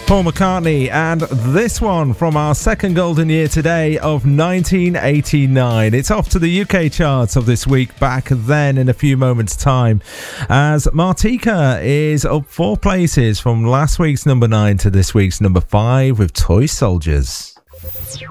Paul McCartney, and this one from our second golden year today of 1989. It's off to the UK charts of this week, back then in a few moments' time, as Martika is up 4 places from last week's number 9 to this week's number 5 with Toy Soldiers.